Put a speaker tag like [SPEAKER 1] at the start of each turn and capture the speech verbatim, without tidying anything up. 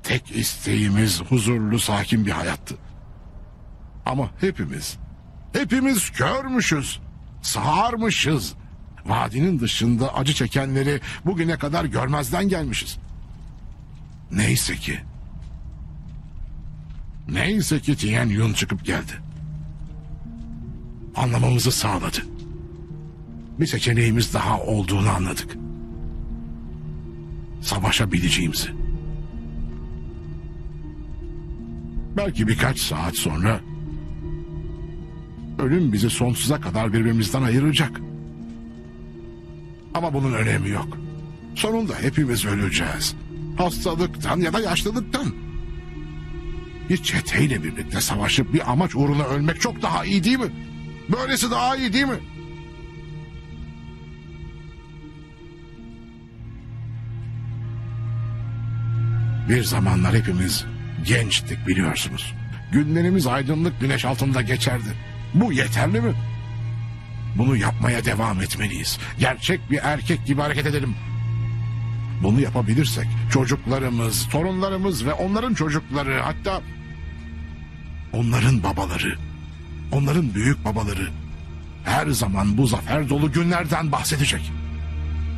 [SPEAKER 1] tek isteğimiz huzurlu, sakin bir hayattı. Ama hepimiz, hepimiz körmüşüz, sağırmışız. Vadinin dışında acı çekenleri bugüne kadar görmezden gelmişiz. Neyse ki, neyse ki Tien Yun çıkıp geldi. Anlamamızı sağladı. Bir seçeneğimiz daha olduğunu anladık. Savaşabileceğimizi. Belki birkaç saat sonra ölüm bizi sonsuza kadar birbirimizden ayıracak. Ama bunun önemi yok. Sonunda hepimiz öleceğiz. Hastalıktan ya da yaşlılıktan. Bir çeteyle birlikte savaşıp bir amaç uğruna ölmek çok daha iyi değil mi? Böylesi daha iyi değil mi? Bir zamanlar hepimiz gençtik biliyorsunuz. Günlerimiz aydınlık güneş altında geçerdi. Bu yeterli mi? Bunu yapmaya devam etmeliyiz. Gerçek bir erkek gibi hareket edelim. Bunu yapabilirsek çocuklarımız, torunlarımız ve onların çocukları, hatta onların babaları, onların büyük babaları her zaman bu zafer dolu günlerden bahsedecek.